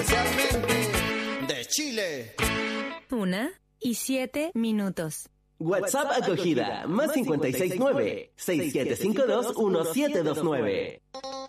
Especialmente de Chile. 1:07. WhatsApp acogida, +569 6752 1729.